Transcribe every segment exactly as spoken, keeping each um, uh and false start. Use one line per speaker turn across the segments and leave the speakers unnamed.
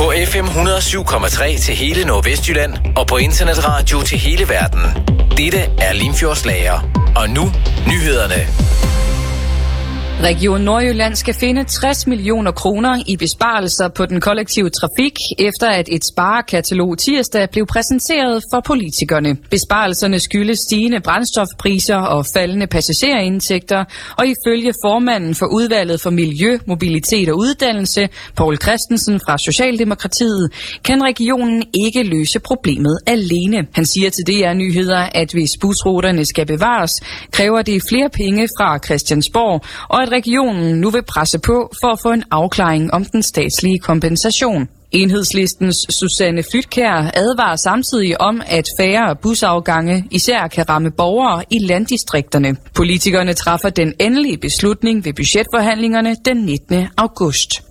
På F M et hundrede og syv komma tre til hele Nordvestjylland og på internetradio til hele verden. Dette er Limfjordslager. Og nu nyhederne.
Region Nordjylland skal finde tres millioner kroner i besparelser på den kollektive trafik, efter at et sparekatalog tirsdag blev præsenteret for politikerne. Besparelserne skyldes stigende brændstofpriser og faldende passagerindtægter, og ifølge formanden for udvalget for miljø, mobilitet og uddannelse, Poul Christensen fra Socialdemokratiet, kan regionen ikke løse problemet alene. Han siger til D R Nyheder, at hvis busruterne skal bevares, kræver det flere penge fra Christiansborg, og at regionen nu vil presse på for at få en afklaring om den statslige kompensation. Enhedslistens Susanne Flytkjær advarer samtidig om, at færre busafgange især kan ramme borgere i landdistrikterne. Politikerne træffer den endelige beslutning ved budgetforhandlingerne den nittende august.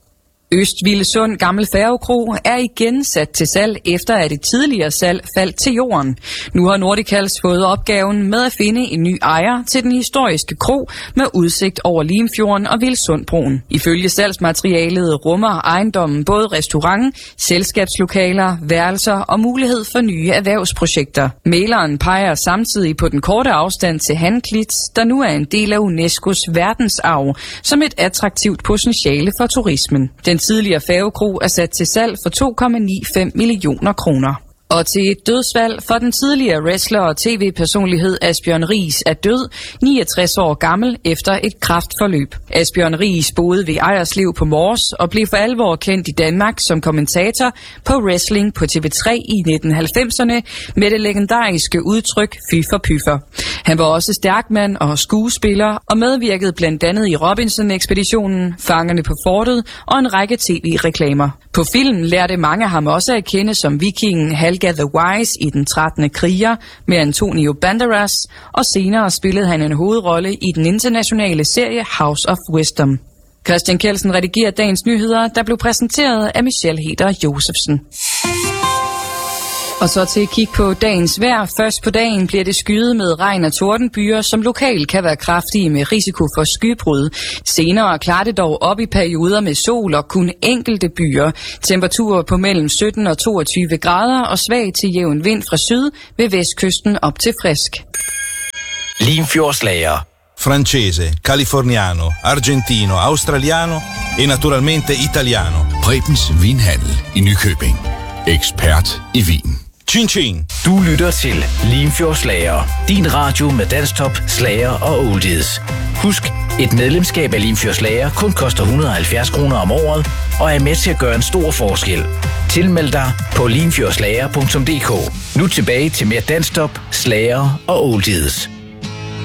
Østvildesund Gammel Færgekro er igen sat til salg, efter at et tidligere salg faldt til jorden. Nu har Nordicals fået opgaven med at finde en ny ejer til den historiske kro med udsigt over Limfjorden og Vildsundbroen. Ifølge salgsmaterialet rummer ejendommen både restaurant, selskabslokaler, værelser og mulighed for nye erhvervsprojekter. Mæleren peger samtidig på den korte afstand til Hanklits, der nu er en del af UNESCOs verdensarv, som et attraktivt potentiale for turismen. Den tidligere færgekro er sat til salg for to komma fem millioner kroner. Og til et dødsfald for den tidligere wrestler og tv-personlighed Asbjørn Riis er død, niogtres år gammel, efter et kræftforløb. Asbjørn Riis boede ved Ejerslev på Mors og blev for alvor kendt i Danmark som kommentator på wrestling på T V tre i nitten halvfemserne med det legendariske udtryk Fy for Pyffer. Han var også stærkmand og skuespiller og medvirkede blandt andet i Robinson-ekspeditionen, Fangerne på fortet og en række tv-reklamer. På film lærte mange ham også at kende som vikingen Helga the Wise i Den trettende kriger med Antonio Banderas, og senere spillede han en hovedrolle i den internationale serie House of Wisdom. Christian Kjeldsen redigerer dagens nyheder, der blev præsenteret af Michelle Heder Josefsen. Og så til at kigge på dagens vejr. Først på dagen bliver det skyet med regn og tordenbyger, som lokalt kan være kraftige med risiko for skybrud. Senere klarer det dog op i perioder med sol og kun enkelte byer. Temperaturer på mellem sytten og toogtyve grader og svag til jævn vind fra syd ved vestkysten op til frisk.
Limfjordslager.
Francese, californiano, argentino, australiano e naturalmente italiano.
Prebens Vinhandel i Nykøbing. Ekspert i vin.
Chin chin.
Du lytter til Limfjordslager. Din radio med danstop, slager og oldies. Husk, et medlemskab af Limfjordslager kun koster et hundrede og halvfjerds kroner om året og er med til at gøre en stor forskel. Tilmeld dig på limfjordslager punktum d k. Nu tilbage til mere danstop, slager og oldies.